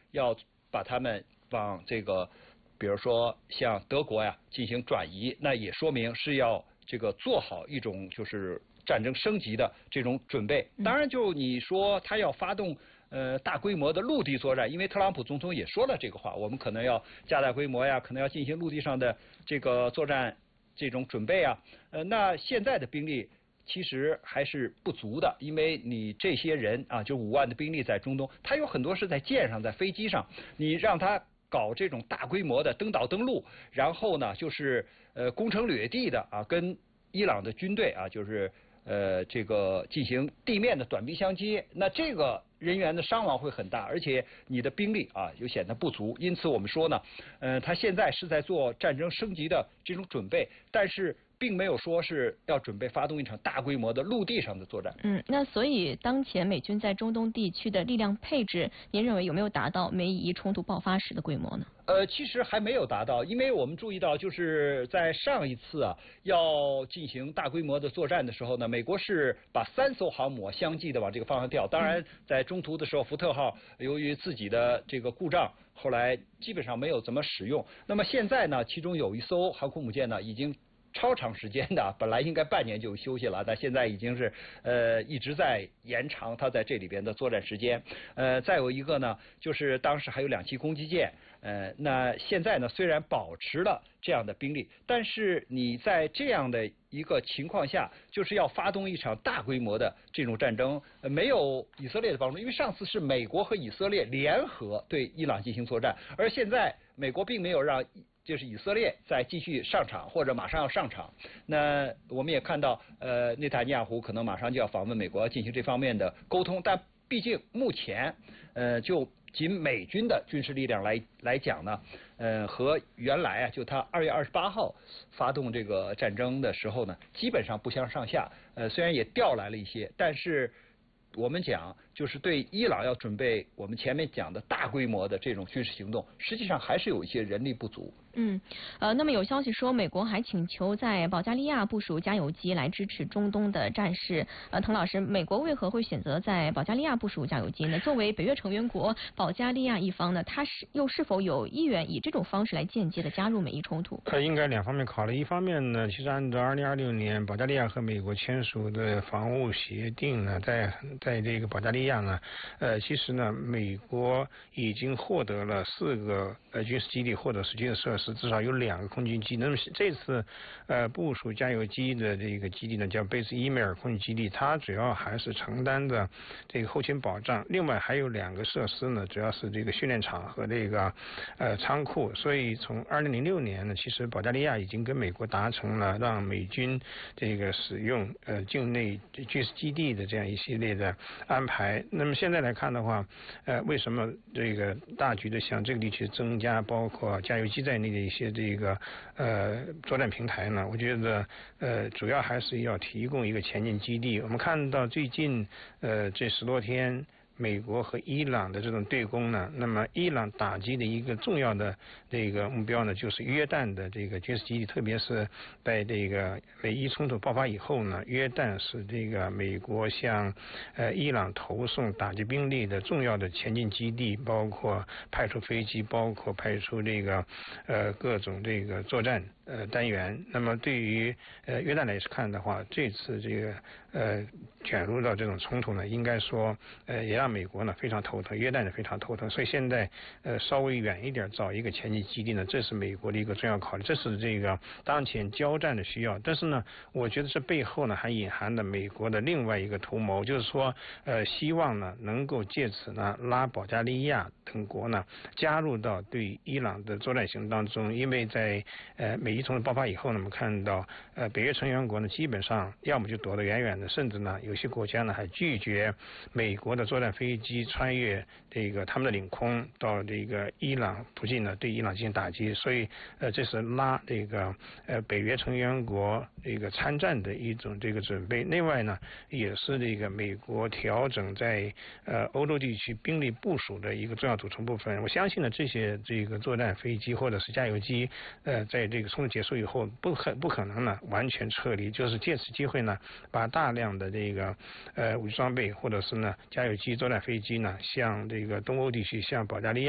要把他们往这个，比如说像德国呀进行转移，那也说明是要这个做好一种就是战争升级的这种准备。当然，就你说他要发动大规模的陆地作战，因为特朗普总统也说了这个话，我们可能要加大规模呀，可能要进行陆地上的这个作战这种准备啊。那现在的兵力其实还是不足的，因为你这些人啊，就5万的兵力在中东，他有很多是在舰上、在飞机上，你让他搞这种大规模的登岛登陆，然后呢，就是攻城掠地的啊，跟伊朗的军队啊，就是这个进行地面的短兵相接，那这个人员的伤亡会很大，而且你的兵力啊又显得不足，因此我们说呢，他现在是在做战争升级的这种准备，但是并没有说是要准备发动一场大规模的陆地上的作战。 那所以当前美军在中东地区的力量配置，您认为有没有达到美以冲突爆发时的规模呢？ 其实还没有达到，因为我们注意到，就是在上一次啊要进行大规模的作战的时候呢，美国是把3艘航母相继的往这个方向调。当然，在中途的时候，福特号由于自己的这个故障，后来基本上没有怎么使用。那么现在呢，其中有一艘航空母舰呢，已经超长时间的，本来应该半年就休息了，但现在已经是一直在延长它在这里边的作战时间。再有一个呢，就是当时还有2栖攻击舰。那现在呢，虽然保持了这样的兵力，但是你在这样的一个情况下，就是要发动一场大规模的这种战争，没有以色列的帮助，因为上次是美国和以色列联合对伊朗进行作战，而现在美国并没有让就是以色列再继续上场或者马上要上场。那我们也看到，内塔尼亚胡可能马上就要访问美国进行这方面的沟通，但毕竟目前，就仅美军的军事力量来讲呢，和原来啊，就他2月28号发动这个战争的时候呢，基本上不相上下。虽然也调来了一些，但是我们讲就是对伊朗要准备我们前面讲的大规模的这种军事行动，实际上还是有一些人力不足。 那么有消息说，美国还请求在保加利亚部署加油机来支持中东的战事。滕老师，美国为何会选择在保加利亚部署加油机呢？作为北约成员国，保加利亚一方呢，它是否有意愿以这种方式来间接的加入美伊冲突？ 应该2方面考虑。一方面呢，其实按照2026年保加利亚和美国签署的防务协定呢，在这个保加利亚呢，其实呢，美国已经获得了4个军事基地或者是军事设施。至少有2个空军基地。那么这次部署加油机的这个基地呢，叫贝斯伊梅尔空军基地，它主要还是承担的这个后勤保障。另外还有2个设施呢，主要是这个训练场和这个仓库。所以从2006年呢，其实保加利亚已经跟美国达成了让美军这个使用境内军事基地的这样一系列的安排。那么现在来看的话，为什么这个大局的向这个地区增加包括加油机在内的一些这个作战平台呢？我觉得主要还是要提供一个前进基地。我们看到最近这10多天美国和伊朗的这种对攻呢，那么伊朗打击的一个重要的这个目标呢，就是约旦的这个军事基地，特别是在这个美伊冲突爆发以后呢，约旦是这个美国向伊朗投送打击兵力的重要的前进基地，包括派出飞机，包括派出这个各种这个作战单元。那么对于约旦来看的话，这次这个卷入到这种冲突呢，应该说也让美国呢非常头疼，约旦也非常头疼。所以现在稍微远一点找一个前进基地呢，这是美国的一个重要考虑，这是这个当前交战的需要。但是呢，我觉得这背后呢还隐含着美国的另外一个图谋，就是说希望呢能够借此呢拉保加利亚等国呢加入到对伊朗的作战行动当中。因为在美伊冲突爆发以后呢，我们看到北约成员国呢基本上要么就躲得远远的，甚至呢有些国家呢还拒绝美国的作战飞机穿越这个他们的领空到这个伊朗附近呢，对伊朗进行打击。所以这是拉这个北约成员国这个参战的一种这个准备。另外呢，也是这个美国调整在欧洲地区兵力部署的一个重要组成部分。我相信呢，这些这个作战飞机或者是加油机在这个冲突结束以后不可能呢完全撤离，就是借此机会呢把大量的这个武器装备或者是呢加油机、作战飞机呢向这个东欧地区，向保加利亚